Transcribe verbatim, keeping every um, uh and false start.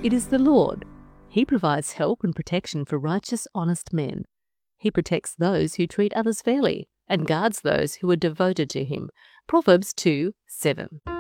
It is the Lord. He provides help and protection for righteous, honest men. He protects those who treat others fairly and guards those who are devoted to him. Proverbs two seven.